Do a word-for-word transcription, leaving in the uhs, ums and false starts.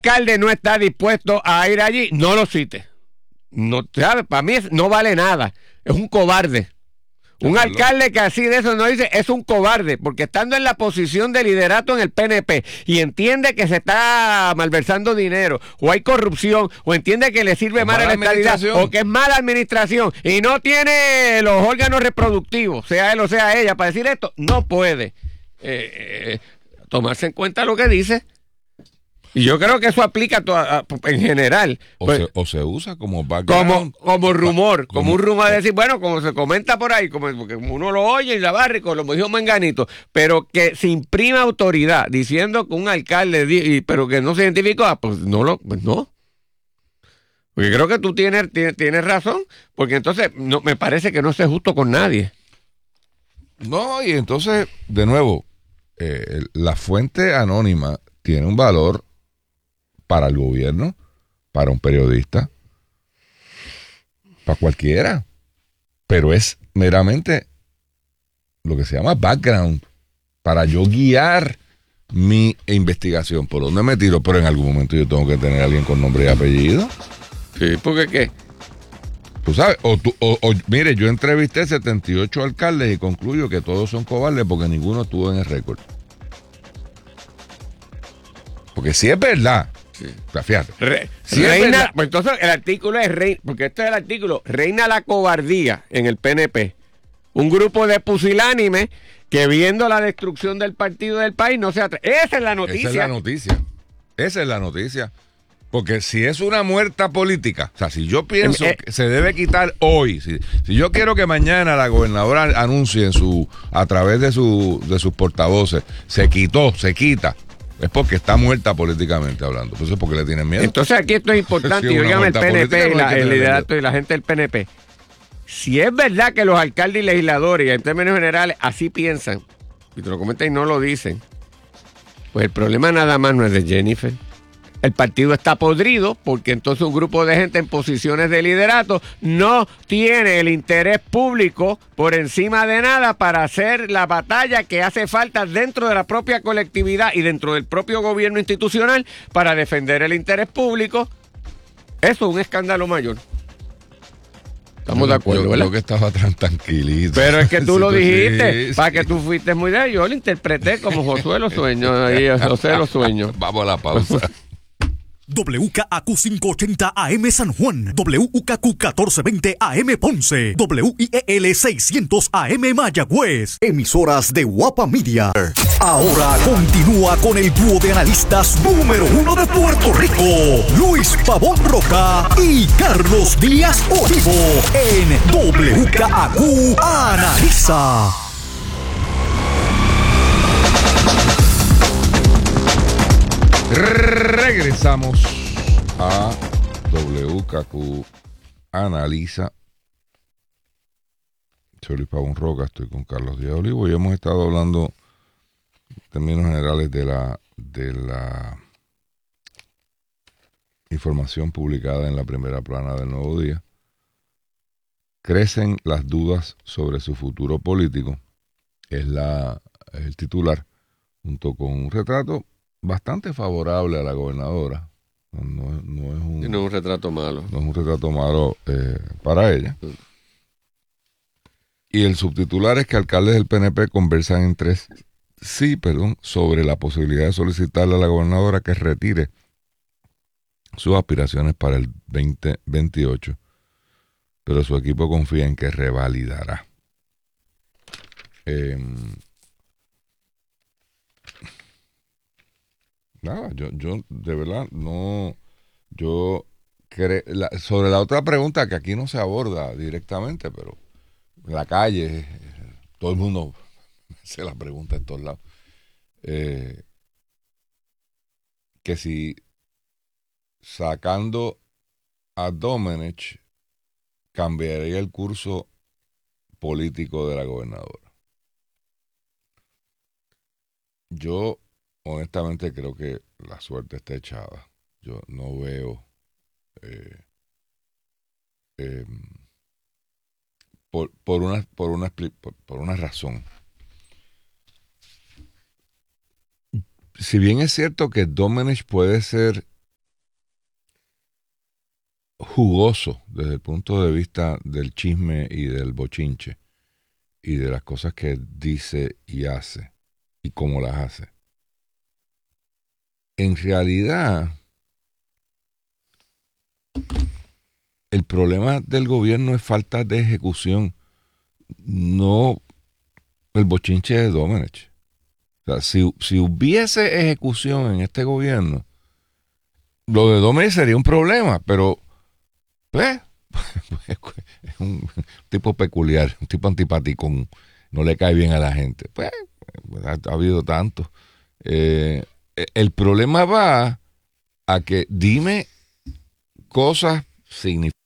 alcalde no está dispuesto a ir allí, no lo cite. No, ¿sabes? Para mí es, no vale nada. Es un cobarde. Un alcalde que así de eso no dice, es un cobarde, porque estando en la posición de liderato en el P N P y entiende que se está malversando dinero, o hay corrupción, o entiende que le sirve mal a la estabilidad, o que es mala administración, y no tiene los órganos reproductivos, sea él o sea ella, para decir esto, no puede eh, eh, tomarse en cuenta lo que dice. Y yo creo que eso aplica to- a, a, en general. O, pues, se, o se usa como background. Como, como rumor, como, como un rumor de decir, bueno, como se comenta por ahí, como porque uno lo oye y la barre, como lo dijo Menganito, pero que se imprima autoridad diciendo que un alcalde, di- pero que no se identificó, ah, pues no lo, pues no. Porque creo que tú tienes, tienes, tienes razón, porque entonces no, me parece que no es justo con nadie. No, y entonces, de nuevo, eh, la fuente anónima tiene un valor para el gobierno, para un periodista, para cualquiera, pero es meramente lo que se llama background, para yo guiar mi investigación, por dónde me tiro, pero en algún momento yo tengo que tener a alguien con nombre y apellido. Sí, porque qué. Tú sabes, o, tú, o, o mire, yo entrevisté setenta y ocho alcaldes y concluyo que todos son cobardes porque ninguno estuvo en el récord. Porque si es verdad, sí. O sea, fíjate. Re, si reina, es verdad, pues entonces el artículo es reina, porque este es el artículo, reina la cobardía en el P N P. Un grupo de pusilánimes que viendo la destrucción del partido del país no se atreve. Esa es la noticia. Esa es la noticia. Esa es la noticia. Porque si es una muerta política, o sea, si yo pienso eh, eh, que se debe quitar hoy, si, si yo quiero que mañana la gobernadora anuncie en su, a través de, su, de sus portavoces, se quitó, se quita, es porque está muerta políticamente hablando. Entonces, ¿por qué le tienen miedo? Entonces aquí esto es importante, sí, y oigan el P N P, la, el liderato y la gente del P N P. Si es verdad que los alcaldes y legisladores, en términos generales, así piensan, y te lo comentan y no lo dicen, pues el problema nada más no es de Jennifer. El partido está podrido porque entonces un grupo de gente en posiciones de liderato no tiene el interés público por encima de nada para hacer la batalla que hace falta dentro de la propia colectividad y dentro del propio gobierno institucional para defender el interés público. Eso es un escándalo mayor. Estamos yo, de acuerdo, yo, ¿verdad? Yo que estaba tan tranquilito. Pero es que tú sí, lo dijiste, sí, para sí. que tú fuiste muy de... Yo lo interpreté como Josué los sueños, ahí, José los sueños. Vamos a la pausa. W K A Q quinientos ochenta A M San Juan, W K Q catorce veinte A M Ponce, W I E L seiscientos A M Mayagüez, emisoras de Guapa Media. Ahora continúa con el dúo de analistas número uno de Puerto Rico, Luis Pavón Roca y Carlos Díaz Olivo, en W K A Q Analiza. Regresamos a W K Q Analiza. Soy Luis Pavón Roca, estoy con Carlos Díaz Olivo y hemos estado hablando en términos generales de la, de la información publicada en la primera plana del Nuevo Día. Crecen las dudas sobre su futuro político. Es, la, es el titular, junto con un retrato bastante favorable a la gobernadora. No, no, no es un, no es un retrato malo. No es un retrato malo eh, para ella. Sí. Y el subtitular es que alcaldes del P N P conversan entre sí, perdón, sobre la posibilidad de solicitarle a la gobernadora que retire sus aspiraciones para el veinte veintiocho, pero su equipo confía en que revalidará. Eh, Nada, yo, yo de verdad no, yo cre, la, sobre la otra pregunta que aquí no se aborda directamente, pero en la calle todo el mundo se la pregunta en todos lados, eh, que si sacando a Domenech cambiaría el curso político de la gobernadora. Yo honestamente creo que la suerte está echada. Yo no veo eh, eh, por, por una por una por, por una razón. Si bien es cierto que Domenech puede ser jugoso desde el punto de vista del chisme y del bochinche y de las cosas que dice y hace y cómo las hace. En realidad, el problema del gobierno es falta de ejecución, no el bochinche de Domenech. O sea, si, si hubiese ejecución en este gobierno, lo de Domenech sería un problema, pero pues, es un tipo peculiar, un tipo antipático, no le cae bien a la gente. Pues, ha, ha habido tanto. Eh, el problema va a que dime cosas significativas